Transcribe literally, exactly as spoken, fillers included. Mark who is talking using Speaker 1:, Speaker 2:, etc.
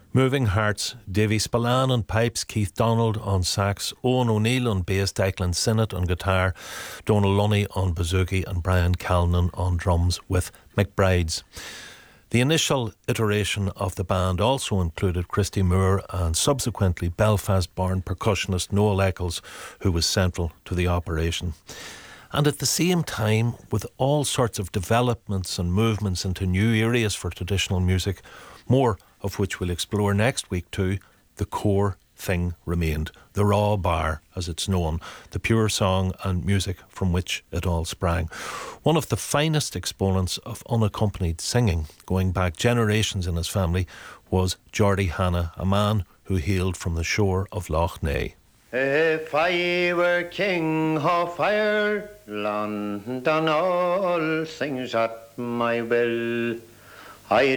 Speaker 1: Moving Hearts, Davy Spillane on pipes, Keith Donald on sax, Owen O'Neill on bass, Declan Sinnott on guitar, Donal Lunny on bouzouki and Brian Callinan on drums with McBrides. The initial iteration of the band also included Christy Moore and subsequently Belfast-born percussionist Noel Eccles, who was central to the operation. And at the same time, with all sorts of developments and movements into new areas for traditional music, more of which we'll explore next week too, the core thing remained. The raw bar, as it's known, the pure song and music from which it all sprang. One of the finest exponents of unaccompanied singing, going back generations in his family, was Geordie Hanna, a man who hailed from the shore of Lough Neagh.
Speaker 2: If I were king of Ireland and all things at my will, I'd